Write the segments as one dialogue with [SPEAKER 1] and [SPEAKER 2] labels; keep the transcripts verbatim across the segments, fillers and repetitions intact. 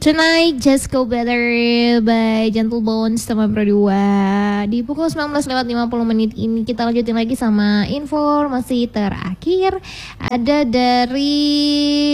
[SPEAKER 1] Tonight Just Go Better by Gentle Bones teman berdua. Di pukul sembilan belas lewat lima puluh menit ini kita lanjutin lagi sama informasi terakhir. Ada dari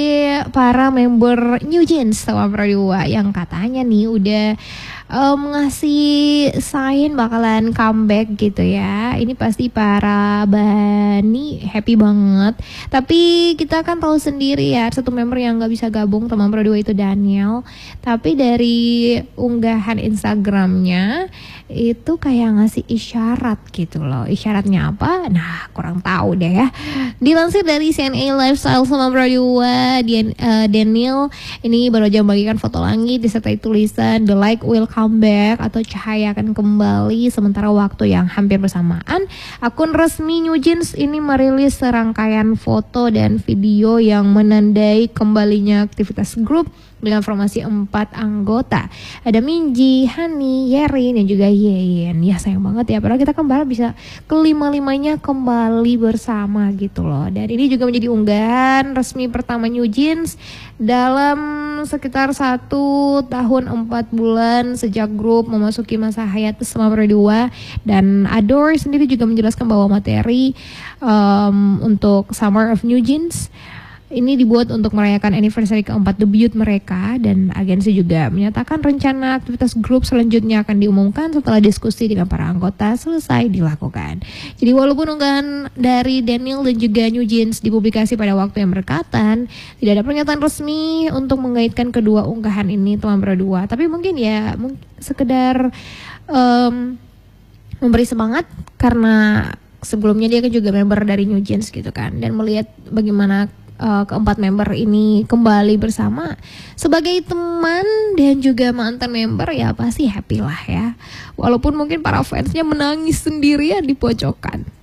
[SPEAKER 1] para member New Jeans teman berdua yang katanya nih udah um, ngasih sign bakalan comeback gitu ya. Ini pasti para Bani happy banget. Tapi kita kan tahu sendiri ya, satu member yang gak bisa gabung teman berdua itu Daniel. Tapi dari unggahan Instagramnya itu kayak ngasih isyarat gitu loh. Isyaratnya apa? Nah kurang tahu deh ya. Dilansir dari C N A Lifestyle sama berdua, Dan, uh, Daniel ini baru aja membagikan foto langit disertai tulisan The Light Will Come Back atau cahaya akan kembali sementara waktu yang hampir bersamaan. Akun resmi New Jeans ini merilis serangkaian foto dan video yang menandai kembalinya aktivitas grup dengan formasi empat anggota. Ada Minji, Hani, Yerin, dan juga Yeyen. Ya sayang banget ya, padahal kita kembali bisa kelima-limanya kembali bersama gitu loh. Dan ini juga menjadi unggahan resmi pertama New Jeans dalam sekitar satu tahun empat bulan sejak grup memasuki masa hiatus selama berdua. Dan Adore sendiri juga menjelaskan bahwa materi um, untuk Summer of New Jeans ini dibuat untuk merayakan anniversary keempat debut mereka, dan agensi juga menyatakan rencana aktivitas grup selanjutnya akan diumumkan setelah diskusi dengan para anggota selesai dilakukan. Jadi walaupun unggahan dari Daniel dan juga New Jeans dipublikasi pada waktu yang berdekatan, tidak ada pernyataan resmi untuk mengaitkan kedua unggahan ini teman berdua. Tapi mungkin ya mungkin sekedar um, memberi semangat karena sebelumnya dia kan juga member dari New Jeans gitu kan, dan melihat bagaimana Uh, keempat member ini kembali bersama sebagai teman dan juga mantan member, ya pasti happy lah ya. Walaupun mungkin para fansnya menangis sendirian di pojokan.